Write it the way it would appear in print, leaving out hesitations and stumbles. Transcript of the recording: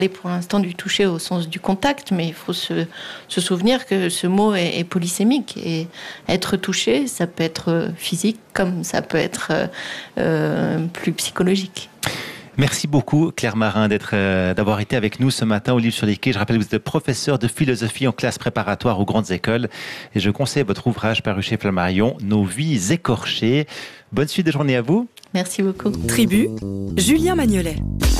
Pour l'instant du toucher au sens du contact, mais il faut se souvenir que ce mot est polysémique et être touché, ça peut être physique comme ça peut être plus psychologique. Merci beaucoup Claire Marin d'avoir été avec nous ce matin au Livre sur les quais. Je rappelle que vous êtes professeur de philosophie en classe préparatoire aux grandes écoles et je conseille votre ouvrage paru chez Flammarion, Nos vies écorchées. Bonne suite de journée à vous. Merci beaucoup. Tribu, Julien Magnolet.